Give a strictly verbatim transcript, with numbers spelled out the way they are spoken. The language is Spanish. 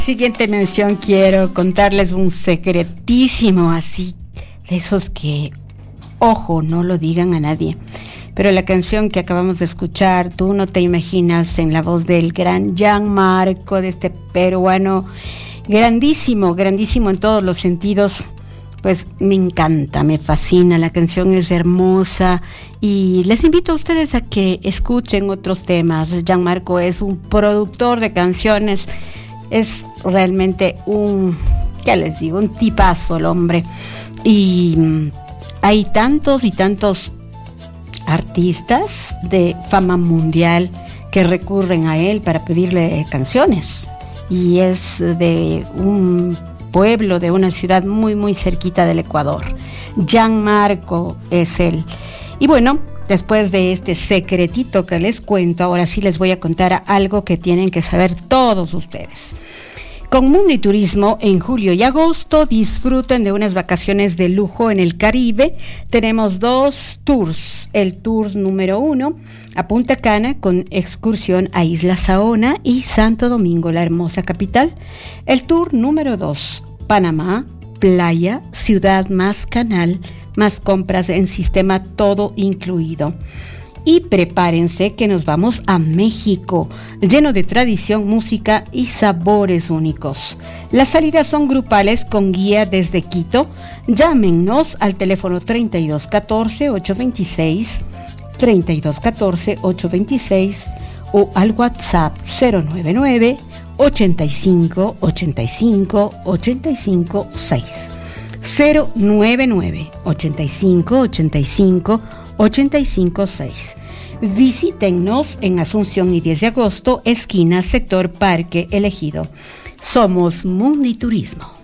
Siguiente mención, quiero contarles un secretísimo así, de esos que, ojo, no lo digan a nadie. Pero la canción que acabamos de escuchar, Tú no te imaginas, en la voz del gran Gianmarco, de este peruano grandísimo, grandísimo en todos los sentidos, pues me encanta, me fascina, la canción es hermosa y les invito a ustedes a que escuchen otros temas. Gianmarco es un productor de canciones, es realmente un, ¿qué les digo? Un tipazo el hombre. Y hay tantos y tantos artistas de fama mundial que recurren a él para pedirle canciones. Y es de un pueblo, de una ciudad muy, muy cerquita del Ecuador. Gianmarco es él. Y bueno, después de este secretito que les cuento, ahora sí les voy a contar algo que tienen que saber todos ustedes. Con Mundi Turismo, en julio y agosto, disfruten de unas vacaciones de lujo en el Caribe. Tenemos dos tours. El tour número uno a Punta Cana, con excursión a Isla Saona y Santo Domingo, la hermosa capital. El tour número dos, Panamá, playa, ciudad más canal, más compras en sistema todo incluido. Y prepárense que nos vamos a México, lleno de tradición, música y sabores únicos. Las salidas son grupales con guía desde Quito. Llámenos al teléfono treinta y dos catorce, ochocientos veintiséis, treinta y dos catorce, ochocientos veintiséis o al WhatsApp cero noventa y nueve, ochenta y cinco, ochenta y cinco, ochenta y cinco seis. cero noventa y nueve, ochenta y cinco, ochenta y cinco, ochenta y cinco seis. Visítennos en Asunción y diez de agosto, esquina sector Parque Elegido. Somos Mundi Turismo.